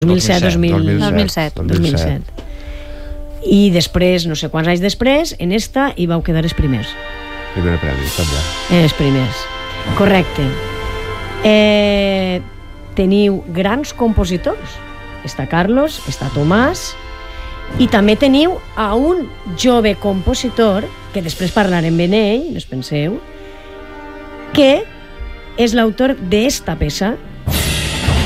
2007. I després, no sé quants anys després, en esta hi vau quedar els primers. Primer premi, també. Els primers, correcte. Teniu grans compositors. Està Carlos, està Tomàs, i també teniu a un jove compositor, que després parlarem amb ell, no us penseu, que és l'autor d'esta peça,